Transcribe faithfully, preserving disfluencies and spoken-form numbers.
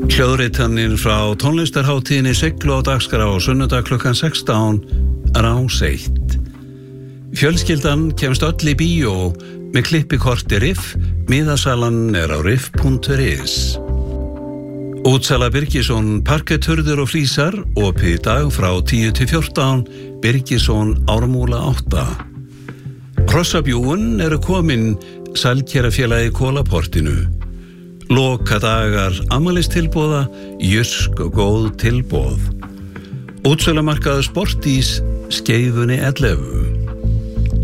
Hljóðritanir frá tónlistarhátíðinni Siglu á dagskrá á sunnudag klukkan sextán Rás eitt. Fjölskyldan kemst öll í bíó með klippikorti Riff, miðasalan er á riff punktur is. Útsala Birgisson, parketthurðir og flísar, opið í dag frá tíu til fjórtán, Birgisson Ármúla átta. Hrossabjúgun eru komin, sælkerafélagi Kólaportinu. Loka dagar afmælistilboða, jursk og góð tilboð. Útsölumarkaður Sportís, Skeifunni ellefu.